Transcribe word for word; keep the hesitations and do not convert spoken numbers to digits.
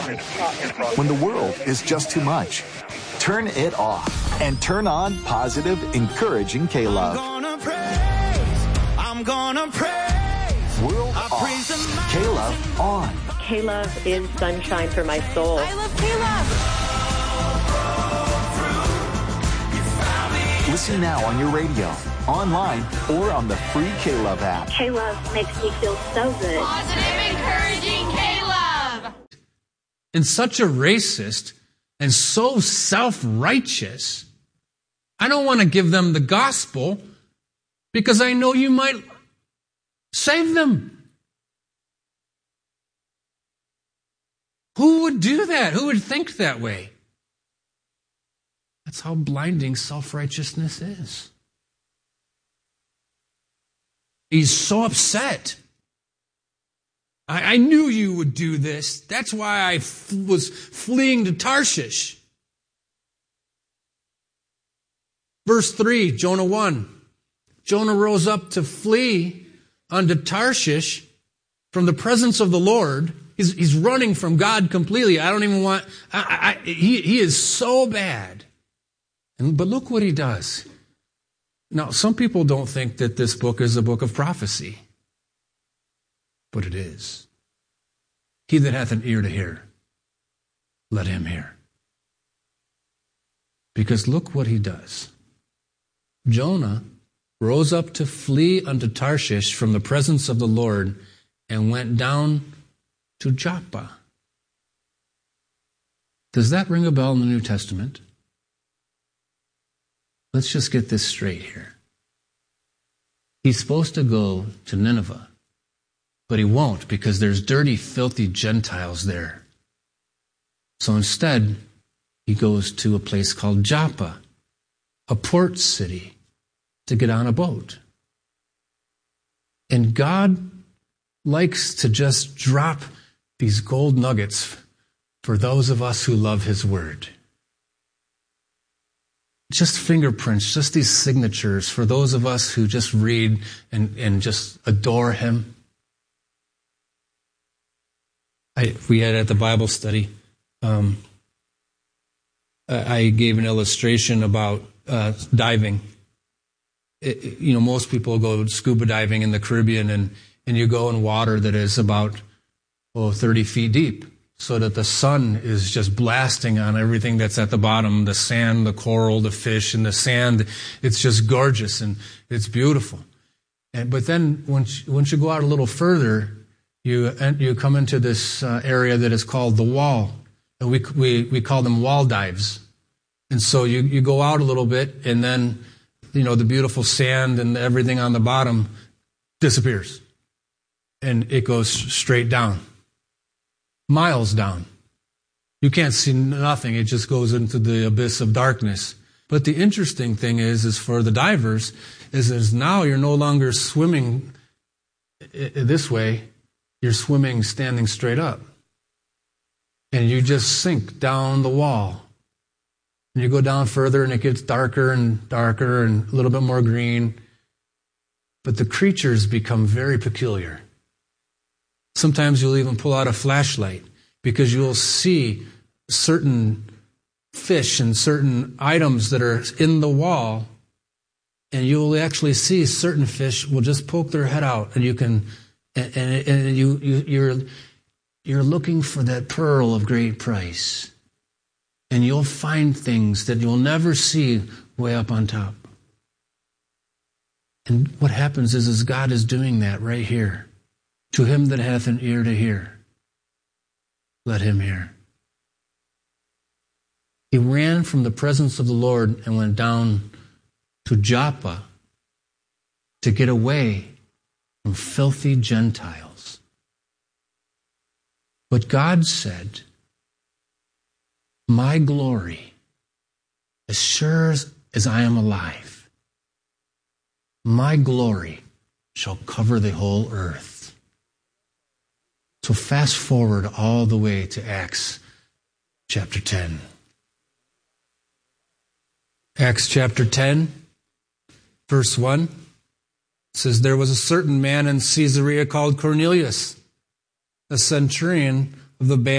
When the world is just too much, turn it off and turn on positive, encouraging K-Love. I'm gonna praise, I'm gonna praise. World off, K-Love on. K-Love is sunshine for my soul. I love K-Love. Listen now on your radio, online, or on the free K-Love app. K-Love makes me feel so good. Positive, encouraging K-Love. And such a racist and so self-righteous, I don't want to give them the gospel because I know you might save them. Who would do that? Who would think that way? That's how blinding self-righteousness is. He's so upset. I, I knew you would do this. That's why I f- was fleeing to Tarshish. Verse three, Jonah one. Jonah rose up to flee unto Tarshish from the presence of the Lord. He's, he's running from God completely. I don't even want... I, I, he, he is so bad. And, but look what he does. Now, some people don't think that this book is a book of prophecy. But it is. He that hath an ear to hear, let him hear. Because look what he does. Jonah rose up to flee unto Tarshish from the presence of the Lord and went down to Joppa. Does that ring a bell in the New Testament? Let's just get this straight here. He's supposed to go to Nineveh, but he won't because there's dirty, filthy Gentiles there. So instead, he goes to a place called Joppa, a port city, to get on a boat. And God likes to just drop these gold nuggets for those of us who love his word. Just fingerprints, just these signatures for those of us who just read and, and just adore him. I, we had at the Bible study, um, I gave an illustration about uh, diving. It, you know, most people go scuba diving in the Caribbean, and, and you go in water that is about oh, thirty feet deep, so that the sun is just blasting on everything that's at the bottom, the sand, the coral, the fish, and the sand. It's just gorgeous and it's beautiful. And, but then once, once you go out a little further, you you come into this uh, area that is called the wall. And we, we, we call them wall dives. And so you, you go out a little bit, and then, you know, the beautiful sand and everything on the bottom disappears. And it goes straight down. Miles down. You can't see nothing. It just goes into the abyss of darkness. But the interesting thing is, is for the divers, is, is now you're no longer swimming this way. You're swimming standing straight up. And you just sink down the wall. And you go down further, and it gets darker and darker and a little bit more green. But the creatures become very peculiar. Sometimes you'll even pull out a flashlight because you'll see certain fish and certain items that are in the wall, and you'll actually see certain fish will just poke their head out, and you can, and, and, and you, you you're you're looking for that pearl of great price, and you'll find things that you'll never see way up on top. And what happens is, is God is doing that right here. To him that hath an ear to hear, let him hear. He ran from the presence of the Lord and went down to Joppa to get away from filthy Gentiles. But God said, my glory, as sure as I am alive, my glory shall cover the whole earth. So fast forward all the way to Acts chapter ten. Acts chapter ten, verse one, says, there was a certain man in Caesarea called Cornelius, a centurion of the band